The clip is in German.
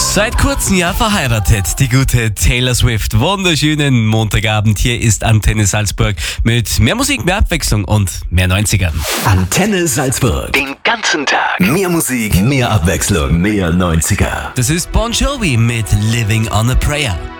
Seit kurzem ja verheiratet, die gute Taylor Swift. Wunderschönen Montagabend. Hier ist Antenne Salzburg mit mehr Musik, mehr Abwechslung und mehr 90ern. Antenne Salzburg. Den ganzen Tag. Mehr Musik, mehr Abwechslung, mehr 90er. Das ist Bon Jovi mit Living on a Prayer.